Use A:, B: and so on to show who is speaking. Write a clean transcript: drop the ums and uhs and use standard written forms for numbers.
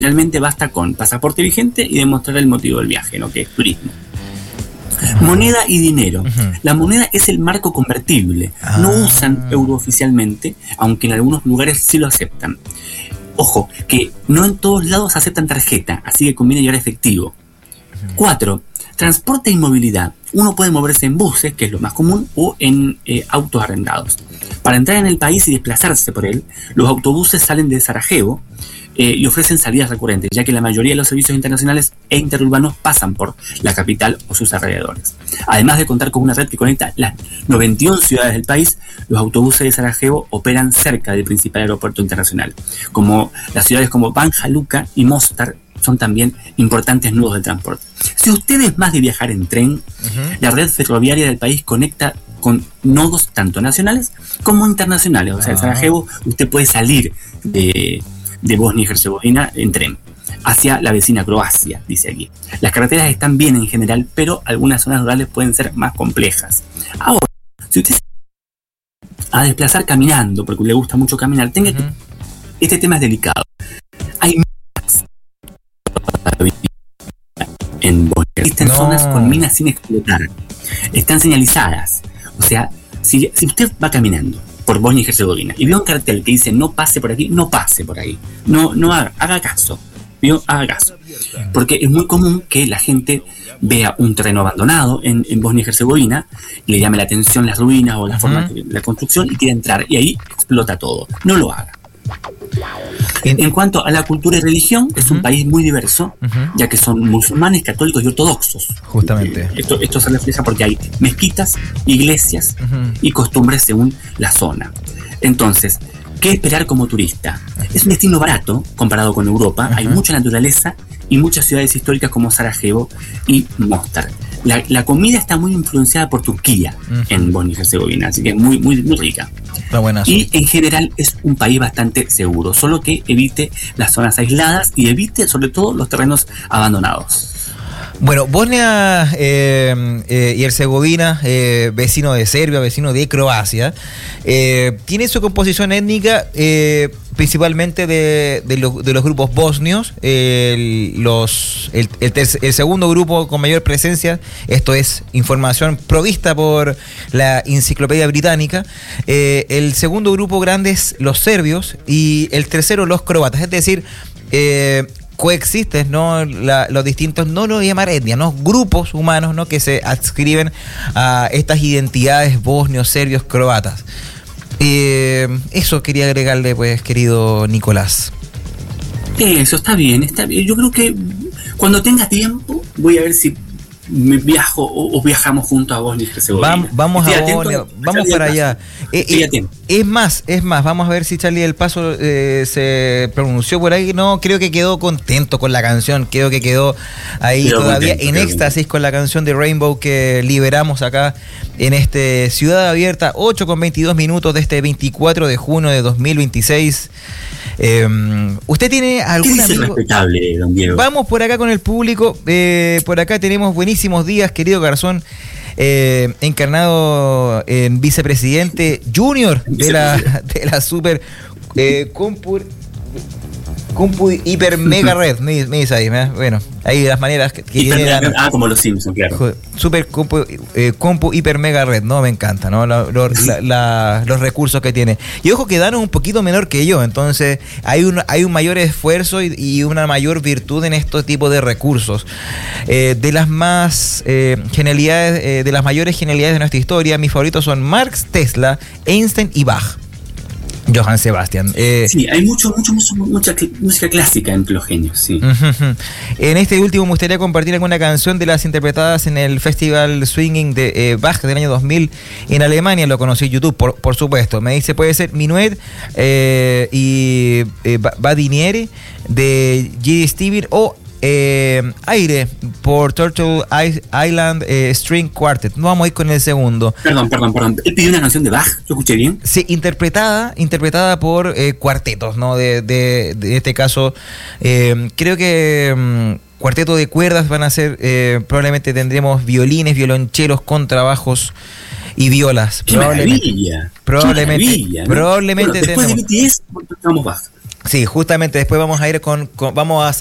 A: Realmente basta con pasaporte vigente y demostrar el motivo del viaje, ¿no? Que es turismo. Moneda y dinero. La moneda es el marco convertible. No usan euro oficialmente, aunque en algunos lugares sí lo aceptan. Ojo, que no en todos lados aceptan tarjeta, así que conviene llevar efectivo. 4. Transporte y movilidad. Uno puede moverse en buses, que es lo más común, o en autos arrendados. Para entrar en el país y desplazarse por él, los autobuses salen de Sarajevo y ofrecen salidas recurrentes, ya que la mayoría de los servicios internacionales e interurbanos pasan por la capital o sus alrededores. Además de contar con una red que conecta las 91 ciudades del país, los autobuses de Sarajevo operan cerca del principal aeropuerto internacional. Como las ciudades como Banja Luka y Mostar son también importantes nudos de transporte. Si usted es más de viajar en tren, la red ferroviaria del país conecta con nodos tanto nacionales como internacionales. O sea, en Sarajevo usted puede salir de Bosnia y Herzegovina en tren hacia la vecina Croacia, dice aquí. Las carreteras están bien en general, pero algunas zonas rurales pueden ser más complejas. Ahora, si usted se va a desplazar caminando, porque le gusta mucho caminar, tenga que... Este tema es delicado. Hay minas en Bosnia. Existen zonas con minas sin explotar. Están señalizadas. O sea, si usted va caminando por Bosnia y Herzegovina y vio un cartel que dice no pase por aquí, no pase por ahí. No haga caso. ¿Vio? Haga caso. Porque es muy común que la gente vea un terreno abandonado en Bosnia y Herzegovina y le llame la atención las ruinas o la forma de la construcción y quiere entrar y ahí explota todo. No lo haga. En cuanto a la cultura y religión, es un país muy diverso, ya que son musulmanes, católicos y ortodoxos.
B: Justamente.
A: Esto se refleja porque hay mezquitas, iglesias y costumbres según la zona. Entonces, ¿qué esperar como turista? Es un destino barato comparado con Europa. Hay mucha naturaleza y muchas ciudades históricas como Sarajevo y Mostar. La comida está muy influenciada por Turquía en Bosnia y Herzegovina, así que es muy, muy, muy rica. Y en general es un país bastante seguro, solo que evite las zonas aisladas y evite sobre todo los terrenos abandonados.
B: Bueno, Bosnia y Herzegovina, vecino de Serbia, vecino de Croacia, tiene su composición étnica principalmente de los grupos bosnios. El segundo grupo con mayor presencia, esto es información provista por la Enciclopedia Británica. El segundo grupo grande es los serbios y el tercero los croatas, es decir, coexisten, ¿no? Los distintos, no lo voy a llamar etnias, ¿no? Grupos humanos, ¿no? Que se adscriben a estas identidades bosnios, serbios, croatas. Eso quería agregarle, pues, querido Nicolás.
A: Eso está bien, está bien. Yo creo que cuando tenga tiempo voy a ver si me viajo o viajamos juntos a Bosnia y Herzegovina.
B: Vamos a Bosnia, vamos para allá. Es más, vamos a ver si Charlie del Paso se pronunció por ahí. No, creo que quedó contento con la canción, creo que quedó ahí todavía en éxtasis con la canción de Rainbow que liberamos acá en este Ciudad Abierta, 8:22 de este 24 de junio de 2026. ¿Usted tiene algún amigo?
A: Respetable, don Diego.
B: Vamos por acá con el público. Por acá tenemos buenísimos días, querido Garzón, encarnado en vicepresidente junior de la super compu hiper mega red, me dice ahí, bueno, ahí las maneras que tiene.
A: Como los Simpsons, claro.
B: Super compu hiper mega red, ¿no? Me encanta, ¿no? Los recursos que tiene. Y ojo que Dan es un poquito menor que yo, entonces hay un mayor esfuerzo y una mayor virtud en estos tipos de recursos. De las más genialidades, de las mayores genialidades de nuestra historia, mis favoritos son Marx, Tesla, Einstein y Bach. Johann Sebastian.
A: Sí, hay mucha música clásica entre los genios, sí.
B: En este último me gustaría compartir alguna canción de las interpretadas en el Festival Swinging de Bach del año 2000 en Alemania. Lo conocí en YouTube, por supuesto. Me dice, puede ser Minuet y Badiniere de J.D. Stevie o Aire por Turtle Island String Quartet. No vamos a ir con el segundo.
A: Perdón. ¿Él pidió una canción de Bach? ¿Yo escuché bien?
B: Sí, interpretada por cuartetos, ¿no? De este caso, creo que cuarteto de cuerdas van a ser, probablemente tendremos violines, violonchelos, contrabajos y violas.
A: ¡Qué maravilla!
B: Probablemente.
A: Bueno, después de BTS, vamos Bach.
B: Sí, justamente después vamos a ir vamos a